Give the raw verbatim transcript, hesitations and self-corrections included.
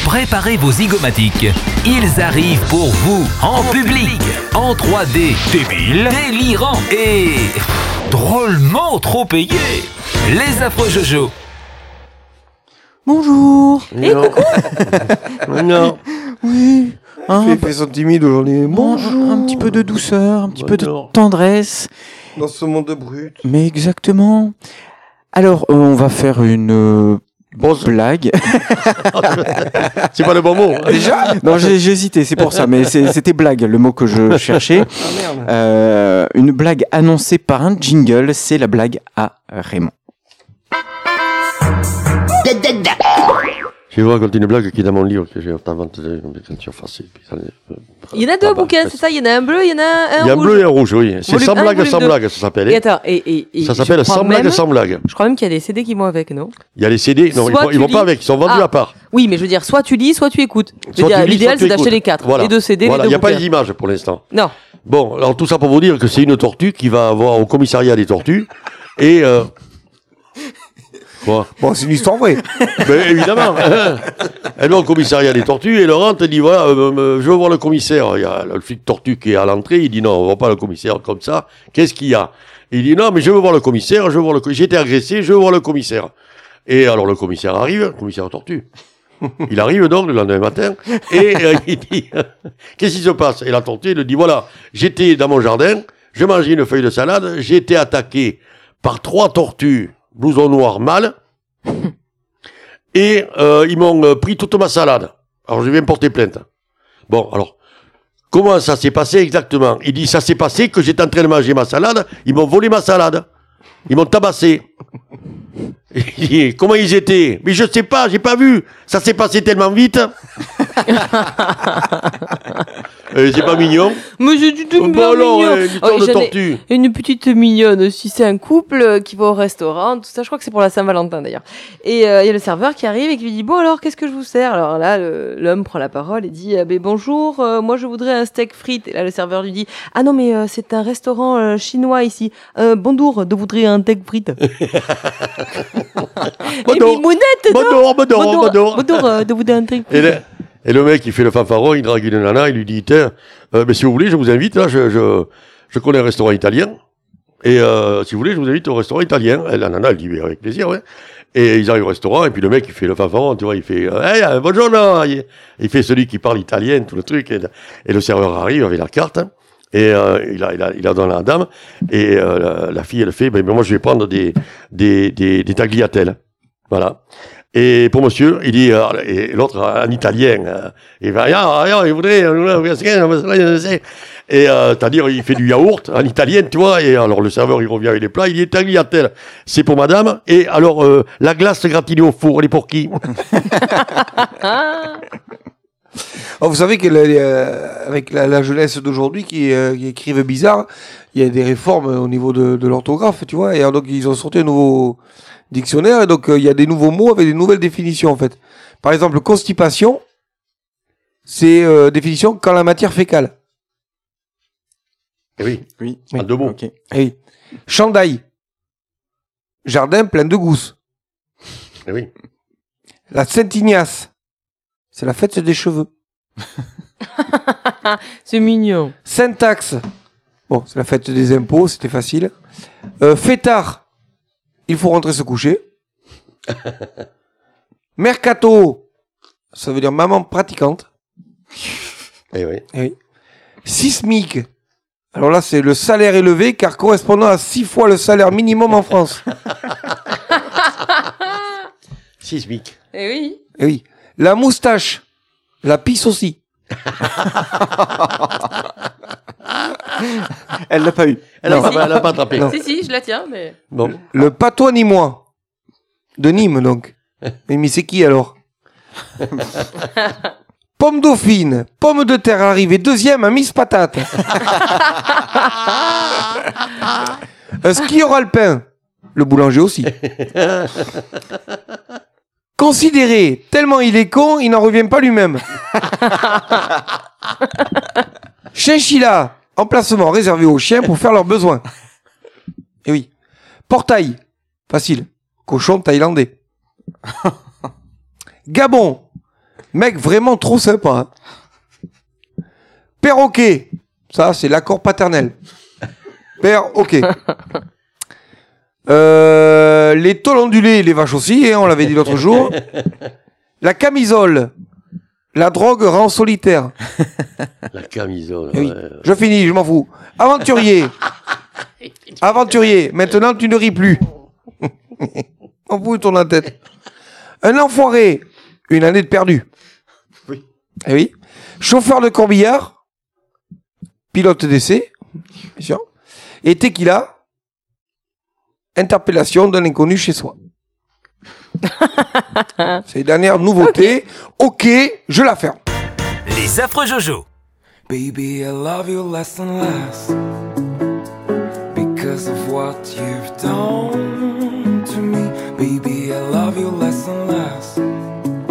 Préparez vos zygomatiques. Ils arrivent pour vous, en public, en trois D, débile, délirant et drôlement trop payé. Les affreux Jojo. Bonjour. Et coucou. Non. Oui. Hein, Fais, fais son timide aujourd'hui. Bonjour. Un, un petit peu de douceur, un petit Bonjour. peu de tendresse. Dans ce monde brut. Mais exactement. Alors, euh, on va faire une euh, blague. C'est pas le bon mot. Hein. Déjà Non, j'ai, j'ai hésité, c'est pour ça. Mais c'est, c'était blague, le mot que je cherchais. Ah merde. Euh, une blague annoncée par un jingle, c'est la blague à Raymond. Je vais vous raconter une blague qui est dans mon livre que j'ai inventé quand tu as effacé. Il y en a deux bouquins, c'est ça? Il y en a un bleu, il y en a un, un Il y a un rouge. bleu et un rouge, oui. C'est Volume sans un, blague, volume sans deux. blague, ça s'appelle. Et hein. attends, et, et, et Ça je s'appelle crois sans blague, même- sans blague. Je crois même qu'il y a des C D qui vont avec, non? Il y a les C D, non, ils Soit vont, ils tu vont lis- pas avec, ils sont vendus Ah. à part. Oui, mais je veux dire, soit tu lis, soit tu écoutes. Je veux Soit dire, tu lis, l'idéal, soit c'est tu d'acheter écoutes. les quatre. Voilà. Les deux C D, Voilà, les il n'y deux a pas bouquins. les images pour l'instant. Non. Bon, alors tout ça pour vous dire que c'est une tortue qui va avoir au commissariat des tortues. Et. Euh... Quoi? Bon, c'est une histoire vraie. Ben, évidemment. Elle va au commissariat des tortues et elle rentre et dit voilà, euh, euh, je veux voir le commissaire. Il y a le flic tortue qui est à l'entrée. Il dit non, on ne voit pas le commissaire comme ça. Qu'est-ce qu'il y a? Il dit non, mais je veux voir le commissaire. Je veux voir le. co- J'ai été agressé. Je veux voir le commissaire. Et alors le commissaire arrive, le commissaire tortue. Il arrive donc le lendemain matin et euh, il dit qu'est-ce qui se passe? Et la tortue elle dit voilà, j'étais dans mon jardin, je mangeais une feuille de salade, j'ai été attaqué par trois tortues, blouson noir mâle, et euh, ils m'ont euh, pris toute ma salade. Alors je viens porter plainte. Bon, alors, comment ça s'est passé exactement? Il dit ça s'est passé que j'étais en train de manger ma salade, ils m'ont volé ma salade. Ils m'ont tabassé. Il dit, comment ils étaient? Mais je sais pas, j'ai pas vu. Ça s'est passé tellement vite. euh, c'est pas mignon. Mais c'est du tout Bon, bien alors, mignon. euh, une histoire Oh, de j'en ai tortue. Une petite mignonne, si c'est un couple euh, qui va au restaurant, tout ça, je crois que c'est pour la Saint-Valentin d'ailleurs. Et euh, il y a le serveur qui arrive et qui lui dit bon alors qu'est-ce que je vous sers? Alors là le- l'homme prend la parole et dit ah, ben, bonjour, euh, moi je voudrais un steak frites. Et là le serveur lui dit ah non mais euh, c'est un restaurant euh, chinois ici. Euh, bonjour, de voudrais un steak frites. Et Bonjour. Mimounette, Bonjour, bonjour, bonjour, bonjour. bonjour, euh, de voudrais un steak Et frites. le, et le mec, il fait le fanfaron, il drague une nana, il lui dit, tiens, euh, mais si vous voulez, je vous invite, là, je, je, je connais un restaurant italien, et euh, si vous voulez, je vous invite au restaurant italien. Et la nana, elle dit, mais avec plaisir, ouais. Et ils arrivent au restaurant, et puis le mec, il fait le fanfaron, tu vois, il fait, euh, hey, euh, bonjour, non. Il, il fait celui qui parle italien, tout le truc, et, et le serveur arrive avec la carte, hein, et euh, il, a, il, a, il a donné à la dame, et euh, la, la fille, elle fait, ben, ben, moi, je vais prendre des, des, des, des tagliatelles. Voilà. Et pour monsieur, il dit, euh, et l'autre en italien, euh, il va, ah, ah, il voudrait, euh, et euh, c'est-à-dire, il fait du yaourt en italien, tu vois, et alors le serveur, il revient avec les plats, il dit, tagliatelle, c'est pour madame, et alors, euh, la glace gratinée au four, elle est pour qui? Oh, vous savez que la- euh, avec la, la jeunesse d'aujourd'hui qui, euh, qui écrivent bizarre, il y a des réformes au niveau de, de l'orthographe, tu vois. Et alors, donc ils ont sorti un nouveau dictionnaire et donc euh, il y a des nouveaux mots avec des nouvelles définitions en fait. Par exemple, constipation, c'est euh, définition quand la matière fécale. Eh oui, Oui. en deux mots. Ok. Eh oui. Chandail, jardin plein de gousses. Eh oui. La Saint-Ignace, c'est la fête des cheveux. C'est mignon. Syntaxe, bon, c'est la fête des impôts, c'était facile. Euh, fêtard, il faut rentrer se coucher. Mercato, ça veut dire maman pratiquante. Eh oui. Eh oui. Sismique, alors là c'est le salaire élevé car correspondant à six fois le salaire minimum en France. Sismique. Eh oui. Eh oui. La moustache, la pisse aussi. Elle l'a pas eu. Elle n'a Non. pas, elle a pas attrapé. Non. Si si, je la tiens mais. Bon. Le patois ni moi. De Nîmes donc. Mais, mais c'est qui alors? Pomme dauphine, pomme de terre arrivée deuxième à Miss Patate. Un skieur alpin, le boulanger aussi. Considéré, tellement il est con, il n'en revient pas lui-même. Chinchilla, emplacement réservé aux chiens pour faire leurs besoins. Et oui. Portail, facile, cochon thaïlandais. Gabon, Mec, vraiment trop sympa. Hein. Perroquet. Ça, c'est l'accord paternel. Perroquet. Euh, les tôles ondulées, les vaches aussi, hein, on l'avait dit l'autre jour. La camisole. La drogue rend solitaire. La camisole. Eh oui. Ouais. Je finis, je m'en fous. Aventurier. Aventurier. Maintenant, tu ne ris plus. On fout tourne la tête. Un enfoiré. Une année de perdu. Oui. Eh oui. Chauffeur de corbillard. Pilote d'essai. Bien sûr. Et tequila. Interpellation d'un inconnu chez soi. C'est les dernières nouveautés. Ok, okay, je la ferme. Les affreux Jojo. Baby, I love you less and less because of what you've done to me. Baby, I love you less and less